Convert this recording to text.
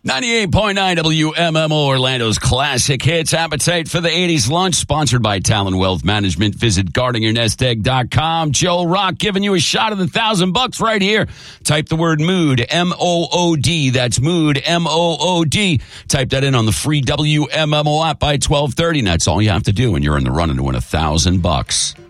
98.9 WMMO, Orlando's classic hits. Appetite for the 80s lunch, sponsored by Talon Wealth Management. Visit guardingyournestegg.com. Joe Rock giving you a shot of the $1,000 right here. Type the word mood, M-O-O-D. That's mood, M-O-O-D. Type that in on the free WMMO app by 12:30. And that's all you have to do, and you're in the running to win $1,000.